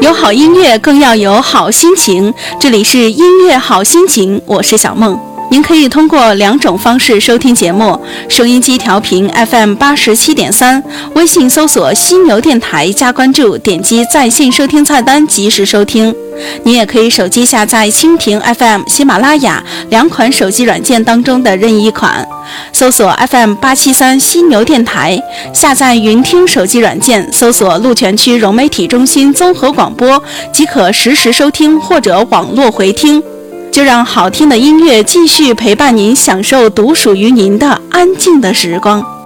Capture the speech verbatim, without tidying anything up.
有好音乐，更要有好心情。这里是音乐好心情，我是小梦。您可以通过两种方式收听节目：收音机调频 F M 八十七点三，微信搜索犀牛电台加关注，点击在线收听菜单及时收听。您也可以手机下载蜻蜓 F M、喜马拉雅两款手机软件当中的任意一款，搜索 F M 八七三犀牛电台，下载云听手机软件，搜索鹿泉区融媒体中心综合广播，即可实时收听或者网络回听。就让好听的音乐继续陪伴您，享受独属于您的安静的时光。